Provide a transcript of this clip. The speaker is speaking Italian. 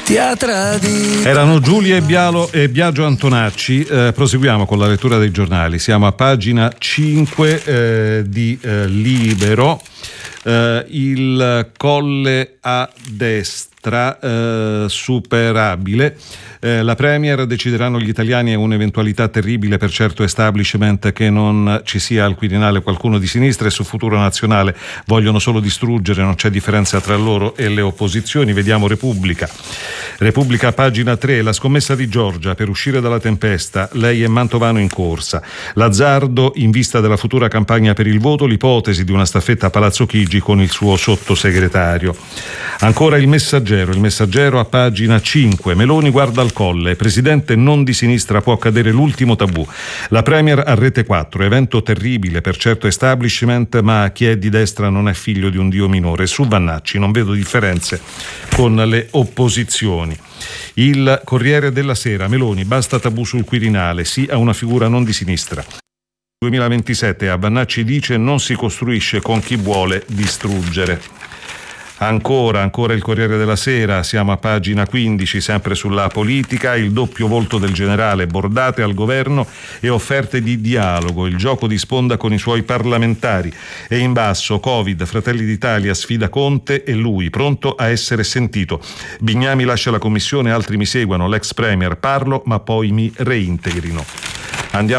Erano Giulia e Biagio Antonacci. Proseguiamo con la lettura dei giornali. Siamo a pagina 5 di Libero. Il Colle a destra superabile. La Premier: decideranno gli italiani, è un'eventualità terribile per certo establishment che non ci sia al Quirinale qualcuno di sinistra, e sul Futuro Nazionale vogliono solo distruggere, non c'è differenza tra loro e le opposizioni. Vediamo Repubblica, pagina 3, la scommessa di Giorgia per uscire dalla tempesta, lei e Mantovano in corsa, l'azzardo in vista della futura campagna per il voto, l'ipotesi di una staffetta a Palazzo Chigi con il suo sottosegretario. Ancora il Messaggero a pagina 5, Meloni guarda al Colle, presidente non di sinistra, può cadere l'ultimo tabù, la Premier a Rete 4, evento terribile per certo establishment, ma chi è di destra non è figlio di un dio minore. Su Vannacci: non vedo differenze con le opposizioni. Il Corriere della Sera, Meloni, basta tabù sul Quirinale, sì a una figura non di sinistra. 2027, a Vannacci dice: non si costruisce con chi vuole distruggere. Ancora il Corriere della Sera, siamo a pagina 15, sempre sulla politica, il doppio volto del generale, bordate al governo e offerte di dialogo, il gioco di sponda con i suoi parlamentari. E in basso, Covid, Fratelli d'Italia sfida Conte e lui, pronto a essere sentito. Bignami lascia la commissione, altri mi seguano, l'ex premier, parlo ma poi mi reintegrino. Andiamo